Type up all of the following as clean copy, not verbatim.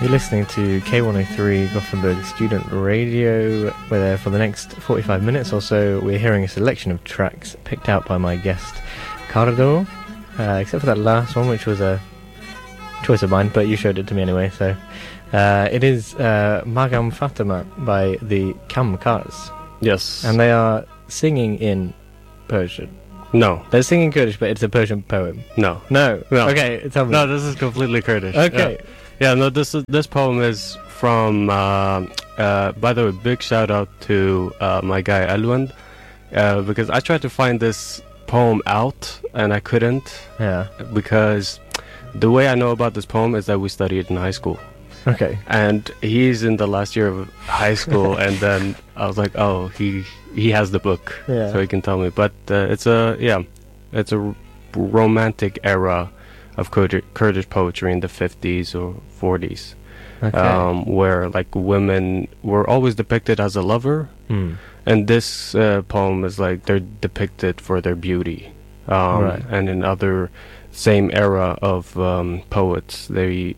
You're listening to K103 Gothenburg Student Radio, where for the next 45 minutes or so we're hearing a selection of tracks picked out by my guest Cardo, except for that last one, which was a choice of mine, but you showed it to me anyway. So it is Magam Fatima by the Kamkars. Yes. And they are singing in Persian. No. They're singing Kurdish, but it's a Persian poem. No. No. Okay, tell me. No, this is completely Kurdish. Okay. Yeah, no, this poem is from, by the way, big shout out to my guy Alwand, because I tried to find this poem out, and I couldn't. Yeah. Because the way I know about this poem is that we studied in high school. Okay. And he's in the last year of high school, and then I was like, oh, he has the book, so he can tell me. But it's a romantic era of Kurdish poetry in the 50s or 40s, where like women were always depicted as a lover, and this poem is like they're depicted for their beauty, and in other same era of poets, they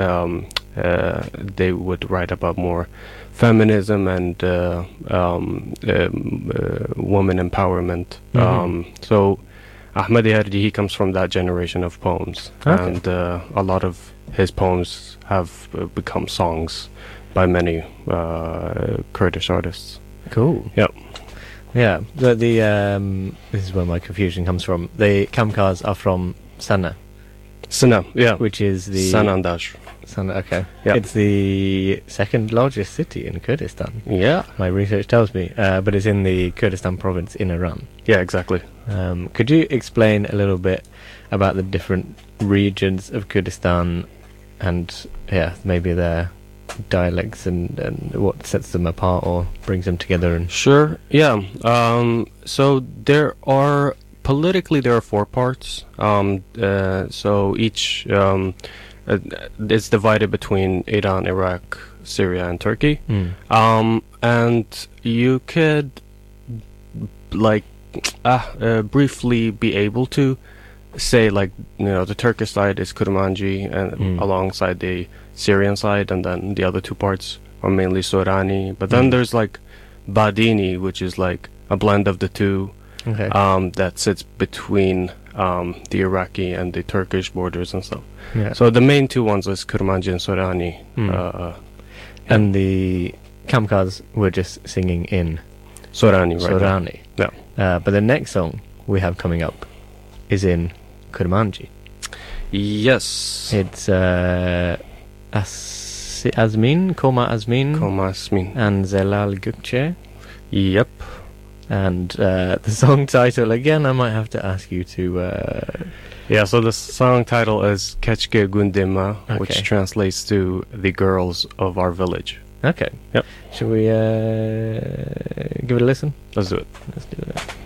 would write about more feminism and woman empowerment. So Ahmed Yardi, he comes from that generation of poems, and a lot of his poems have become songs by many Kurdish artists. Cool. Yep. Yeah. The this is where my confusion comes from. The Kamkars are from Sana. Sana, yeah. Which is the Sanandaj. Sana, okay. Yeah. It's the second largest city in Kurdistan. Yeah. My research tells me, but it's in the Kurdistan province in Iran. Yeah, exactly. Could you explain a little bit about the different regions of Kurdistan and, maybe their dialects and what sets them apart or brings them together? And Sure, yeah. So there are, politically there are 4 parts. So each, it's divided between Iran, Iraq, Syria, and Turkey. And you could, like, briefly be able to say, like, the Turkish side is Kurmanji, and alongside the Syrian side, and then the other 2 parts are mainly Sorani. But then there's like Badini, which is like a blend of the two, that sits between the Iraqi and the Turkish borders and stuff. Yeah. So the main 2 ones is Kurmanji and Sorani. And the Kamkars were just singing in Sorani, right? Sorani. Yeah. But the next song we have coming up is in Kurmanji. Yes. It's Azmin, Koma Azmin, and Zelal Gökçe. Yep. And the song title, again, I might have to ask you to... Yeah, so the song title is Keçke Gundima, which translates to The Girls of Our Village. Okay. Yep. Shall we give it a listen? Let's do it. Let's do it.